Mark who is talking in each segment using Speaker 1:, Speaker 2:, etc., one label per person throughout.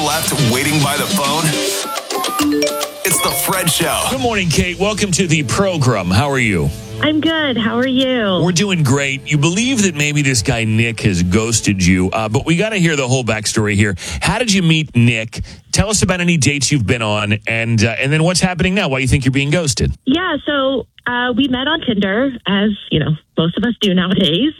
Speaker 1: Left waiting by the phone? It's the Fred Show.
Speaker 2: Good morning, Kate. Welcome to the program. How are you?
Speaker 3: I'm good. How are you?
Speaker 2: We're doing great. You believe that maybe this guy Nick has ghosted you, but we got to hear the whole backstory here. How did you meet Nick? Tell us about any dates you've been on, and then what's happening now. Why you think you're being ghosted?
Speaker 3: Yeah, so we met on Tinder, as most of us do nowadays,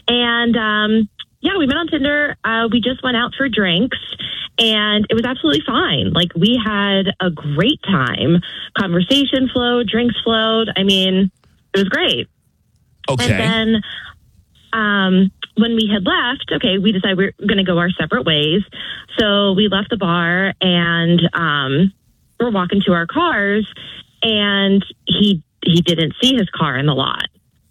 Speaker 3: and we met on Tinder. We just went out for drinks. And it was absolutely fine. Like, we had a great time. Conversation flowed, drinks flowed. I mean, it was great.
Speaker 2: Okay.
Speaker 3: And then when we had left, we decided we were going to go our separate ways. So we left the bar and we're walking to our cars, and he didn't see his car in the lot.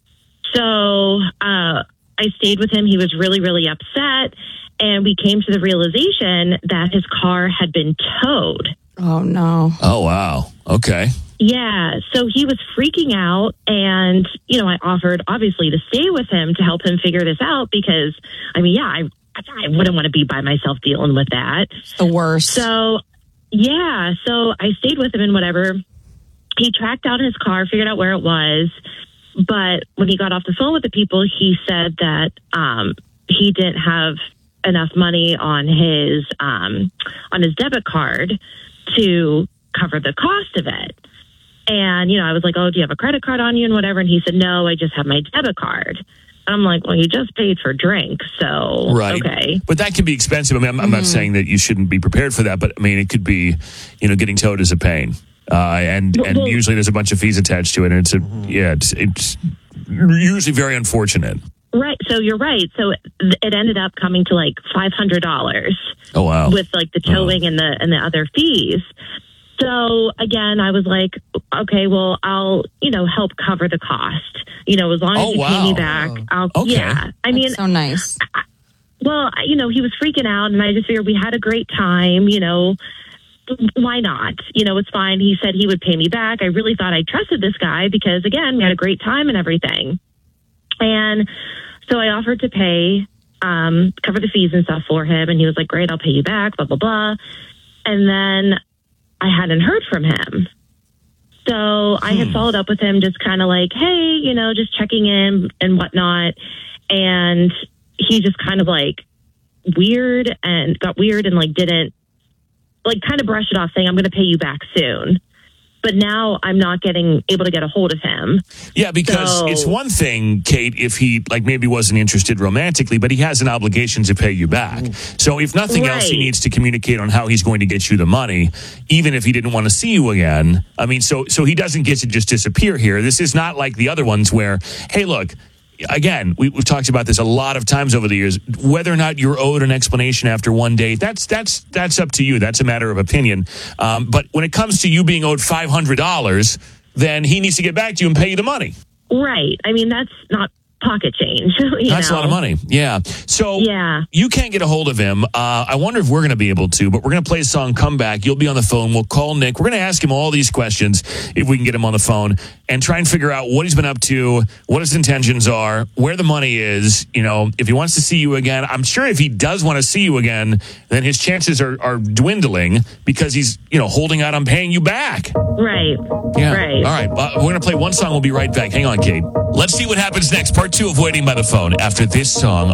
Speaker 3: So I stayed with him. He was really, really upset. And we came to the realization that his car had been towed.
Speaker 4: Oh, no.
Speaker 2: Oh, wow. Okay.
Speaker 3: Yeah. So he was freaking out. And, I offered, obviously, to stay with him to help him figure this out because, I wouldn't want to be by myself dealing with that.
Speaker 4: It's the worst.
Speaker 3: So, yeah. So I stayed with him and whatever. He tracked down his car, figured out where it was. But when he got off the phone with the people, he said that he didn't have enough money on his debit card to cover the cost of it. And, I was like, oh, do you have a credit card on you and whatever? And he said, no, I just have my debit card. And I'm like, well, you just paid for drinks. So,
Speaker 2: right.
Speaker 3: Okay.
Speaker 2: But that can be expensive. I'm not saying that you shouldn't be prepared for that, but it could be, getting towed is a pain. And usually there's a bunch of fees attached to it. And it's usually very unfortunate.
Speaker 3: Right. So you're right. So it ended up coming to like $500.
Speaker 2: Oh, wow.
Speaker 3: With like the towing and the other fees. So again, I was like, okay, well, I'll, help cover the cost, as long as you pay me back. Yeah.
Speaker 4: That's so nice.
Speaker 3: Well, he was freaking out and I just figured we had a great time, why not? It's fine. He said he would pay me back. I really thought I trusted this guy because again, we had a great time and everything. And so I offered to pay, cover the fees and stuff for him. And he was like, great, I'll pay you back, blah, blah, blah. And then I hadn't heard from him. So I had followed up with him just kind of like, hey, just checking in and whatnot. And he just kind of like got weird and like didn't like kind of brush it off saying, I'm going to pay you back soon. But now I'm not able to get a hold of him.
Speaker 2: Yeah, because it's one thing, Kate, if he maybe wasn't interested romantically, but he has an obligation to pay you back. So if nothing else, he needs to communicate on how he's going to get you the money, even if he didn't want to see you again. So he doesn't get to just disappear here. This is not like the other ones where, hey, look, again, we've talked about this a lot of times over the years. Whether or not you're owed an explanation after one date, that's up to you. That's a matter of opinion. But when it comes to you being owed $500, then he needs to get back to you and pay you the money.
Speaker 3: Right. That's not pocket change.
Speaker 2: That's a lot of money. Yeah. So you can't get a hold of him. I wonder if we're going to be able to, but we're going to play a song, Come Back. You'll be on the phone. We'll call Nick. We're going to ask him all these questions if we can get him on the phone and try and figure out what he's been up to, what his intentions are, where the money is, if he wants to see you again. I'm sure if he does want to see you again, then his chances are dwindling because he's, holding out on paying you back.
Speaker 3: Right.
Speaker 2: Yeah.
Speaker 3: Right.
Speaker 2: All right. We're going to play one song. We'll be right back. Hang on, Kate. Let's see what happens next. Part 2 of Waiting by the Phone after this song